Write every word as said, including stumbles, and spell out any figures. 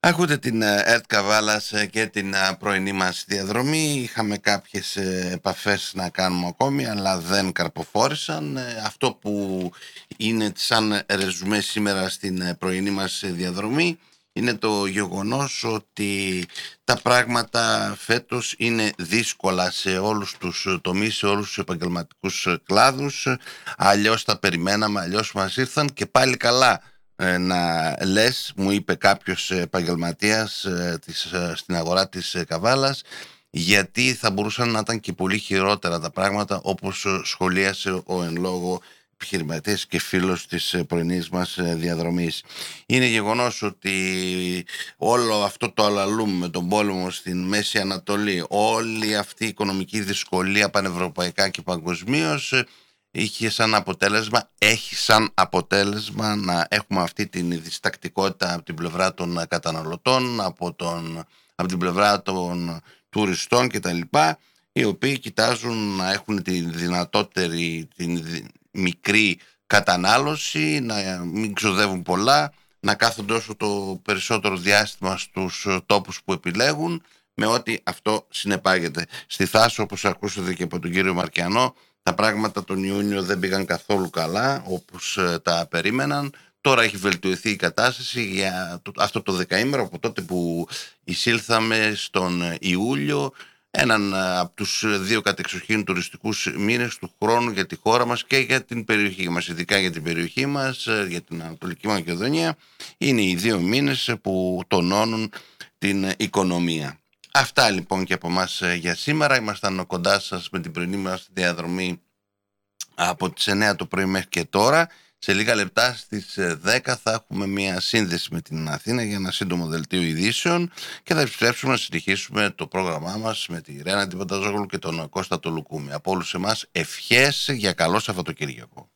Ακούτε την ε, ΕΡΤ Καβάλας ε, και την ε, πρωινή μας διαδρομή. Είχαμε κάποιες ε, επαφές να κάνουμε ακόμη, αλλά δεν καρποφόρησαν. Ε, αυτό που είναι σαν ρεζουμέ σήμερα στην ε, πρωινή μας διαδρομή είναι το γεγονός ότι τα πράγματα φέτος είναι δύσκολα σε όλους τους τομείς, σε όλους τους επαγγελματικούς κλάδους. Αλλιώς τα περιμέναμε, αλλιώς μας ήρθαν και πάλι καλά. Ε, να λες, μου είπε κάποιος επαγγελματίας ε, της, ε, στην αγορά της ε, Καβάλας, γιατί θα μπορούσαν να ήταν και πολύ χειρότερα τα πράγματα, όπως ε, σχολίασε ο εν λόγω επιχειρηματίας και φίλος της ε, πρωινής μας ε, διαδρομής. Είναι γεγονός ότι όλο αυτό το αλαλούμ με τον πόλεμο στην Μέση Ανατολή, όλη αυτή η οικονομική δυσκολία πανευρωπαϊκά και παγκοσμίως, ε, είχε σαν αποτέλεσμα, έχει σαν αποτέλεσμα να έχουμε αυτή την διστακτικότητα από την πλευρά των καταναλωτών, από, τον, από την πλευρά των τουριστών κτλ, οι οποίοι κοιτάζουν να έχουν τη δυνατότερη, την μικρή κατανάλωση, να μην ξοδεύουν πολλά, να κάθονται όσο το περισσότερο διάστημα στους τόπους που επιλέγουν, με ό,τι αυτό συνεπάγεται. Στη Θάσο, όπως ακούσατε και από τον κύριο Μαρκιανό, τα πράγματα τον Ιούνιο δεν πήγαν καθόλου καλά όπως ε, τα περίμεναν. Τώρα έχει βελτιωθεί η κατάσταση για το, αυτό το δεκαήμερο, από τότε που εισήλθαμε στον Ιούλιο, έναν ε, από τους δύο κατεξοχήν τουριστικούς μήνες του χρόνου για τη χώρα μας και για την περιοχή μας, ειδικά για την περιοχή μας, ε, για την Ανατολική Μακεδονία. Είναι οι δύο μήνες που τονώνουν την οικονομία. Αυτά λοιπόν και από εμάς για σήμερα. Ήμασταν κοντά σας με την πρωινή μας διαδρομή από τις εννιά το πρωί μέχρι και τώρα. Σε λίγα λεπτά στις δέκα θα έχουμε μια σύνδεση με την Αθήνα για ένα σύντομο δελτίο ειδήσεων και θα επιστρέψουμε να συνεχίσουμε το πρόγραμμά μας με τη Ρένα Τιπανταζόγλου και τον Κώστα το Λουκούμη. Από όλους εμάς ευχές για καλό Σαββατοκύριακο.